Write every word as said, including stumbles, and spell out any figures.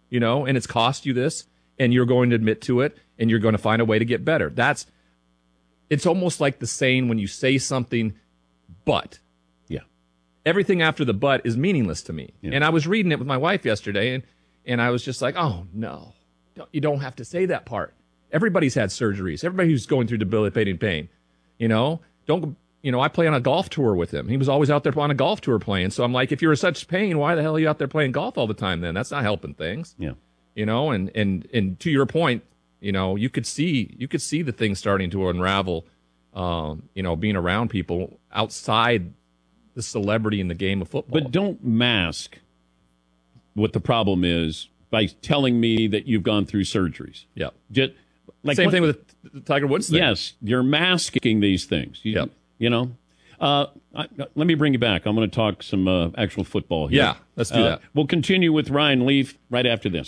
you know, and it's cost you this, and you're going to admit to it, and you're going to find a way to get better. That's, it's almost like the saying when you say something, but. Yeah. Everything after the but is meaningless to me. Yeah. And I was reading it with my wife yesterday, and, and I was just like, oh, no, don't, you don't have to say that part. Everybody's had surgeries. Everybody who's going through debilitating pain, you know, don't, you know, I play on a golf tour with him. He was always out there on a golf tour playing. So I'm like, if you're in such pain, why the hell are you out there playing golf all the time then? That's not helping things. Yeah. You know, and, and, and to your point, you know, you could see, you could see the things starting to unravel, um, you know, being around people outside the celebrity in the game of football. But don't mask what the problem is by telling me that you've gone through surgeries. Yeah. Just, like Same what, thing with the Tiger Woods thing. Yes, you're masking these things. You, Yep. you know? Uh, I, let me bring you back. I'm going to talk some uh, actual football here. Yeah, let's do Uh, that. We'll continue with Ryan Leaf right after this.